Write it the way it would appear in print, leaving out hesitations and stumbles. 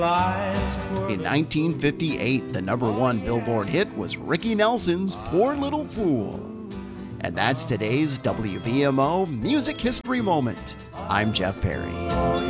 In 1958, the number one Billboard hit was Ricky Nelson's Poor Little Fool. And that's today's WBMO Music History Moment. I'm Jeff Perry.